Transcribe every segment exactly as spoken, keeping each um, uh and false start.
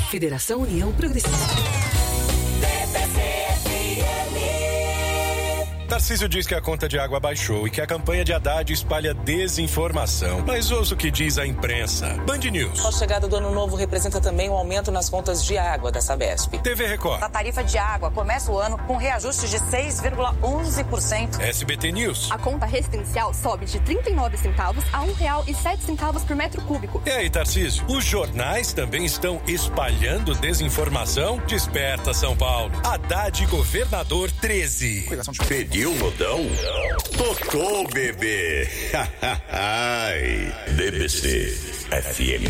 Federação União Progressista. Tarcísio diz que a conta de água baixou e que a campanha de Haddad espalha desinformação. Mas ouça o que diz a imprensa. Band News. A chegada do ano novo representa também um aumento nas contas de água da Sabesp. T V Record. A tarifa de água começa o ano com reajuste de seis vírgula onze por cento. S B T News. A conta residencial sobe de trinta e nove centavos a um real e sete centavos por metro cúbico. E aí, Tarcísio? Os jornais também estão espalhando desinformação? Desperta, São Paulo. Haddad governador treze. Pediu o modão? Tocou, bebê. D B C F M.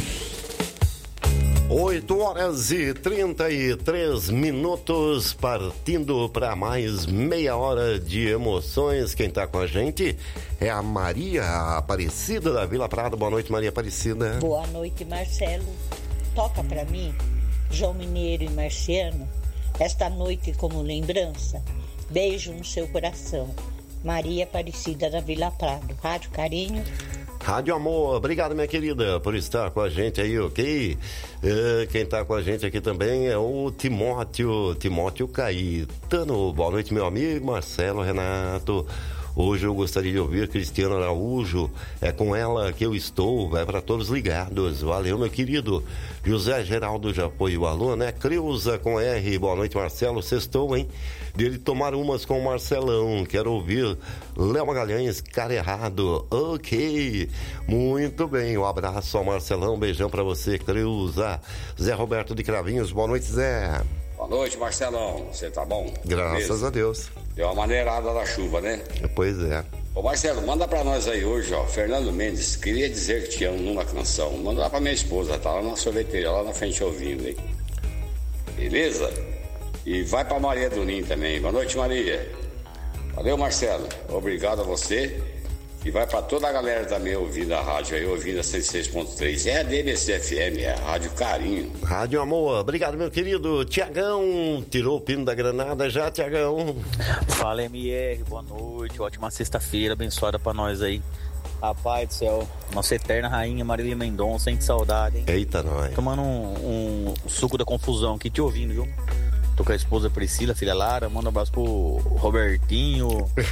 oito horas e trinta e três minutos, partindo para mais meia hora de emoções. Quem está com a gente é a Maria Aparecida da Vila Prado. Boa noite, Maria Aparecida. Boa noite, Marcelo. Toca para mim, João Mineiro e Marciano, esta noite como lembrança. Beijo no seu coração. Maria Aparecida da Vila Prado. Rádio Carinho. Rádio Amor, obrigado, minha querida, por estar com a gente aí, ok? Uh, quem está com a gente aqui também é o Timóteo, Timóteo Caetano. Boa noite, meu amigo Marcelo Renato. Hoje eu gostaria de ouvir Cristiano Araújo. É com ela que eu estou. Vai para todos ligados. Valeu, meu querido. José Geraldo já foi o alô, né? Creuza com R. Boa noite, Marcelo. Sextou, hein? Dele tomar umas com o Marcelão. Quero ouvir Léo Magalhães, cara errado. Ok. Muito bem. Um abraço ao Marcelão. Beijão para você, Creuza. Zé Roberto de Cravinhos. Boa noite, Zé. Boa noite, Marcelão. Você tá bom? Graças Beleza? a Deus. Deu uma maneirada da chuva, né? Pois é. Ô, Marcelo, manda pra nós aí hoje, ó. Fernando Mendes, queria dizer que te amo numa canção. Manda lá pra minha esposa, tá lá na sorveteria, lá na frente ouvindo aí. Beleza? E vai pra Maria do Ninho também. Boa noite, Maria. Valeu, Marcelo. Obrigado a você. E vai pra toda a galera também ouvindo a rádio aí, ouvindo a cento e seis ponto três. É a D B C F M, é a Rádio Carinho. Rádio Amor. Obrigado, meu querido. Tiagão, tirou o pino da granada já, Tiagão? Fala, M R. Boa noite. Ótima sexta-feira, abençoada pra nós aí. Rapaz do céu, nossa eterna rainha Marília Mendonça, sente saudade, hein? Eita, nós. Tomando um, um suco da confusão aqui, te ouvindo, viu? Tô com a esposa Priscila, filha Lara, manda um abraço pro Robertinho,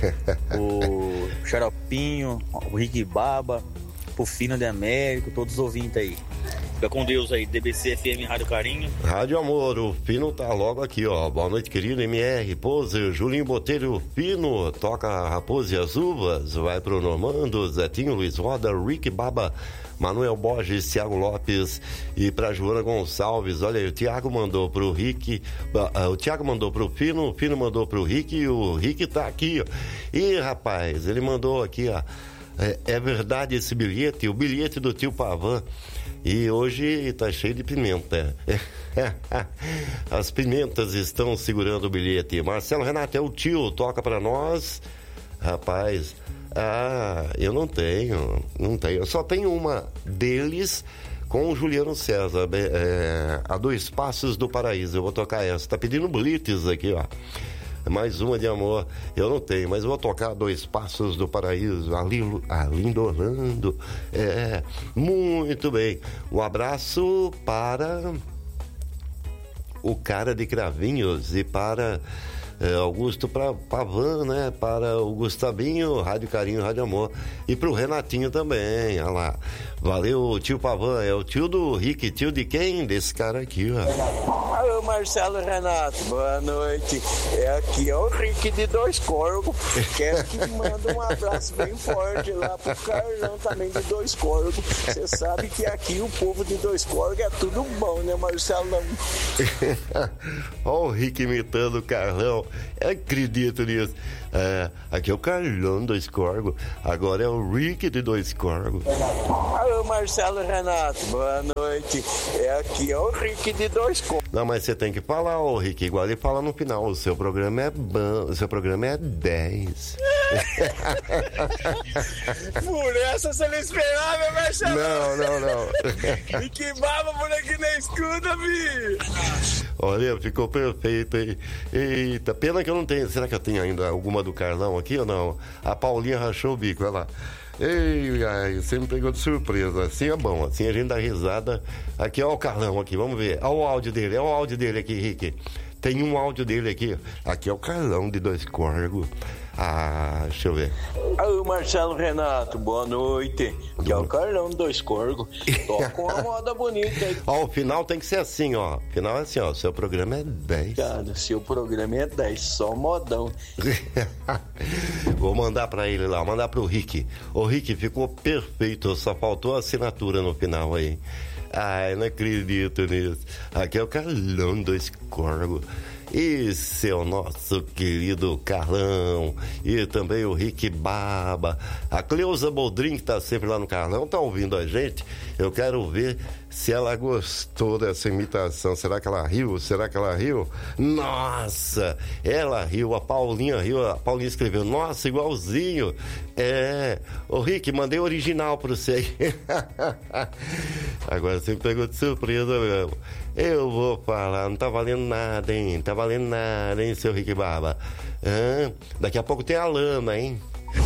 o Xaropinho, o Rick Baba, pro Fino de Américo, todos os ouvintes aí. Fica com Deus aí, D B C F M Rádio Carinho. Rádio Amor, o Fino tá logo aqui, ó. Boa noite, querido M R, Pose, Julinho Botelho, Fino, toca a Raposa e as Uvas, vai pro Normando, Zetinho, Luiz Roda, Rick Baba, Manuel Borges, Thiago Lopes e pra Joana Gonçalves. Olha aí, o Thiago mandou pro Rick, uh, o Thiago mandou pro Fino, o Fino mandou pro Rick e o Rick tá aqui, ó. E rapaz, ele mandou aqui, ó. É, é verdade esse bilhete, o bilhete do tio Pavan. E hoje tá cheio de pimenta. As pimentas estão segurando o bilhete. Marcelo Renato é o tio, toca pra nós. Rapaz, ah, eu não tenho, não tenho. Eu só tenho uma deles com o Juliano César, é, a Dois Passos do Paraíso. Eu vou tocar essa. Tá pedindo blitz aqui, ó. Mais uma de amor, eu não tenho, mas eu vou tocar Dois Passos do Paraíso, ali, ali Orlando. É, muito bem. Um abraço para o cara de Cravinhos e para é, Augusto pra, Pavan, né? Para o Gustavinho, Rádio Carinho, Rádio Amor. E pro Renatinho também, olha lá. Valeu, tio Pavan, é o tio do Rick. Tio de quem? Desse cara aqui, ó. Alô, Marcelo Renato, boa noite. É aqui, é o Rick de Dois Corvos. Quero que manda um abraço bem forte lá pro Carlão também de Dois Corvos. Você sabe que aqui o povo de Dois Corvos é tudo bom, né, Marcelão? Olha o Rick imitando o Carlão. Eu acredito nisso. É, aqui é o Carlão Dois Corvos. Agora é o Rick de Dois Corvos. Alô, Marcelo Renato, boa noite. É aqui, é o Rick de Dois Corvos. Não, mas você tem que falar, ô Rick, igual ele fala no final. O seu programa é bom, o seu programa é dez. Por essa você não esperava, Marcelo? Não, não, não. E que baba, moleque, nem escuta, vi. Olha, ficou perfeito aí. Eita, pena que eu não tenho. Será que eu tenho ainda alguma do Carlão aqui ou não? A Paulinha rachou o bico, olha lá. Ei, ai, você me pegou de surpresa. Assim é bom, assim a gente dá risada. Aqui, ó o Carlão aqui, vamos ver. Olha o áudio dele, olha o áudio dele aqui, Rick. Tem um áudio dele aqui. Aqui é o Carlão de Dois Córregos. Ah, deixa eu ver. Ô, Marcelo Renato, boa noite. Aqui é o Carlão de Dois Córregos. Toca uma moda bonita aí. Ó, o final tem que ser assim, ó. O final é assim, ó. Seu programa é dez. Cara, seu programa é dez, só modão. Vou mandar pra ele lá, mandar pro Rick. O Rick ficou perfeito, só faltou a assinatura no final aí. Ai, não acredito nisso. Aqui é o Carlão de Dois Córregos. Esse é o nosso querido Carlão. E também o Rick Baba. A Cleusa Boldrin, que tá sempre lá no Carlão, tá ouvindo a gente. Eu quero ver se ela gostou dessa imitação. Será que ela riu? Será que ela riu? Nossa! Ela riu, a Paulinha riu. A Paulinha escreveu, nossa, igualzinho. É, ô Rick, mandei original pra você aí. Agora você me pegou de surpresa mesmo. Eu vou falar, não tá valendo nada, hein? Não tá valendo nada, hein, seu Rick Baba? Ah, daqui a pouco tem a Lana, hein?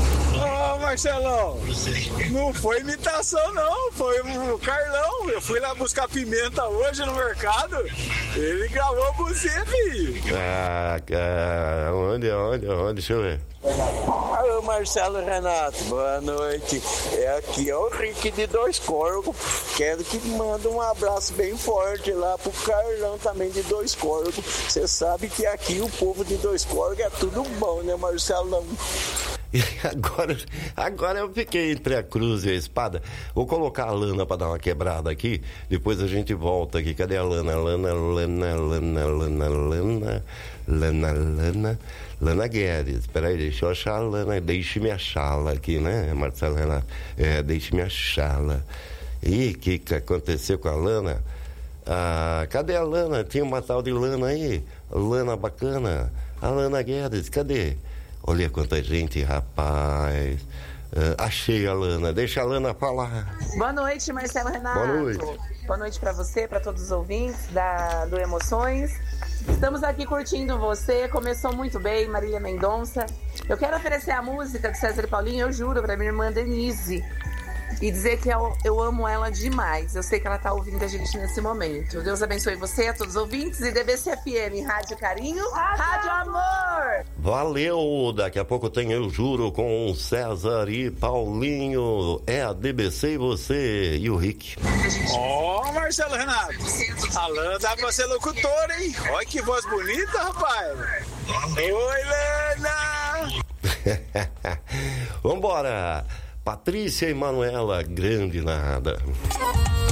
Ô, oh, Marcelão, não foi imitação não, foi o Carlão. Eu fui lá buscar pimenta hoje no mercado, ele gravou você, filho. Ah, cara, onde, onde, onde, deixa eu ver. Ô, Marcelo Renato, boa noite. É aqui é o Rick de Dois Córregos. Quero que manda um abraço bem forte lá pro Carlão também de Dois Córregos. Você sabe que aqui o povo de Dois Córregos é tudo bom, né, Marcelão? E agora, agora eu fiquei entre a cruz e a espada. Vou colocar a Lana pra dar uma quebrada aqui. Depois a gente volta aqui. Cadê a Lana? Lana, Lana, Lana, Lana, Lana, Lana, Lana, Lana Guedes. Peraí, deixa eu achar a Lana. Deixe-me achá-la aqui, né, Marcelo Renato? É, deixe-me achá-la. Ih, o que, que aconteceu com a Lana? Ah, cadê a Lana? Tinha uma tal de Lana aí. Lana bacana. A Lana Guedes, cadê? Olha quanta gente, rapaz. Uh, achei a Lana. Deixa a Lana falar. Boa noite, Marcelo Renato. Boa noite. Boa noite pra você, pra todos os ouvintes da, do Emoções. Estamos aqui curtindo você. Começou muito bem, Marília Mendonça. Eu quero oferecer a música de César e Paulinho, eu juro, pra minha irmã Denise. E dizer que eu, eu amo ela demais. Eu sei que ela tá ouvindo a gente nesse momento. Deus abençoe você, a todos os ouvintes. E D B C F M, Rádio Carinho, Rádio, Rádio Amor. Valeu! Daqui a pouco tem Eu Juro com César e Paulinho. É a D B C e você e o Rick. Ó, oh, Marcelo Renato. A Lana dá pra ser locutora, hein? Olha que voz bonita, rapaz. Oi, Lana. Vambora! Patrícia e Manuela, grande nada.